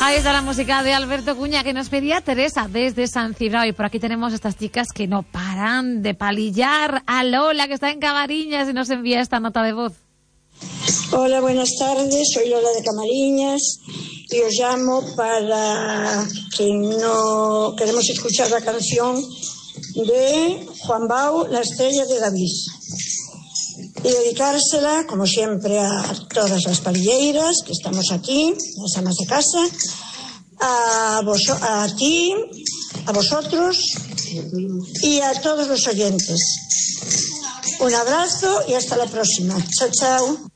Ahí está la música de Alberto Cuña que nos pedía Teresa desde San Cibrao. Y por aquí tenemos estas chicas que no paran de palillar. A Lola, que está en Camariñas y nos envía esta nota de voz. Hola, buenas tardes. Soy Lola de Camariñas y os llamo para que no queremos escuchar la canción de Juan Bau, La estrella de David. Y dedicársela, como siempre, a todas las palilleras que estamos aquí, las amas de casa, a ti, a vosotros y a todos los oyentes. Un abrazo y hasta la próxima. Chao, chao.